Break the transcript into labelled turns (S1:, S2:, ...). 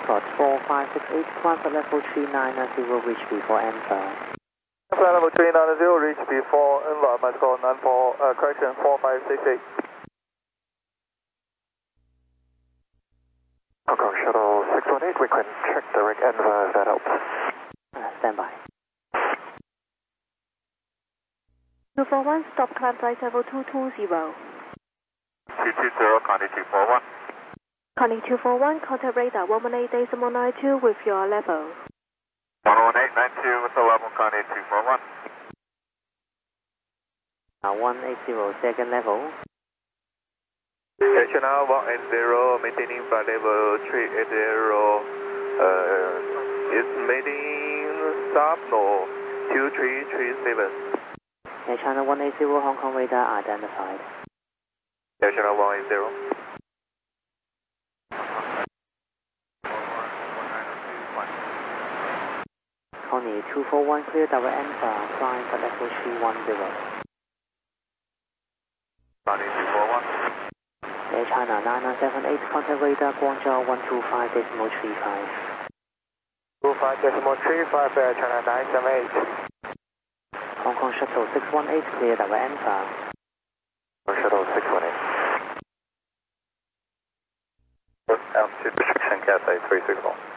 S1: Foxtrot 4568, climb for level 390, reach before NVA.
S2: Flight level 390, reach before NVA, my score 94, correction 4568.
S3: Hong Kong Shuttle 618, we can check direct NVA if that helps.
S1: Stand by.
S4: 241, stop climb flight level 220.
S3: 220, Connie 241.
S4: Connie 241, contact radar 118.92 with your level.
S3: 118.92 with the level, Connie 241.
S1: 180, second level.
S2: Air China 180, maintaining flight level 380, is maintaining stop no 2337.
S1: Air China 180, Hong Kong radar identified.
S2: Air China 180.
S1: Connie 241, clear double NVA, climb for level 310.
S2: Connie 241.
S1: Air China 9978, contact radar Guangzhou 125.35.
S2: 25.35, Air China 978.
S1: Hong Kong Shuttle 618, clear double NVA.
S3: Shuttle 618.
S2: Altitude restriction, Cathay 364.